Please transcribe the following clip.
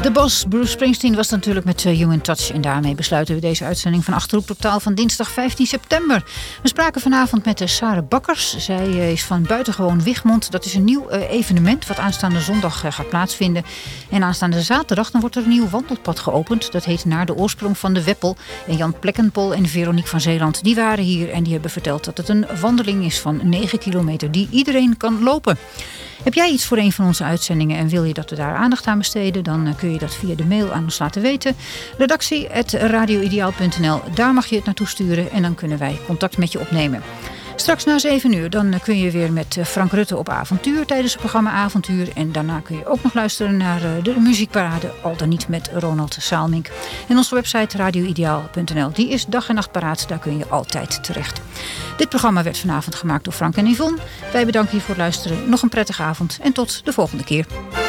De Bos, Bruce Springsteen, was natuurlijk met You in Touch. En daarmee besluiten we deze uitzending van Achterhoek Totaal van dinsdag 15 september. We spraken vanavond met Sarah Bakkers. Zij is van Buitengewoon Wichmond. Dat is een nieuw evenement wat aanstaande zondag gaat plaatsvinden. En aanstaande zaterdag dan wordt er een nieuw wandelpad geopend. Dat heet Naar de Oorsprong van de Weppel. En Jan Plekkenpol en Veronique van Zeeland, die waren hier. En die hebben verteld dat het een wandeling is van 9 kilometer die iedereen kan lopen. Heb jij iets voor een van onze uitzendingen en wil je dat we daar aandacht aan besteden? Dan kun je dat via de mail aan ons laten weten. redactie@radioideaal.nl. Daar mag je het naartoe sturen en dan kunnen wij contact met je opnemen. Straks na 7 uur dan kun je weer met Frank Rutte op avontuur tijdens het programma Avontuur. En daarna kun je ook nog luisteren naar de muziekparade, al dan niet met Ronald Saalmink. En onze website radioideaal.nl, die is dag en nacht paraat. Daar kun je altijd terecht. Dit programma werd vanavond gemaakt door Frank en Yvonne. Wij bedanken je voor het luisteren. Nog een prettige avond en tot de volgende keer.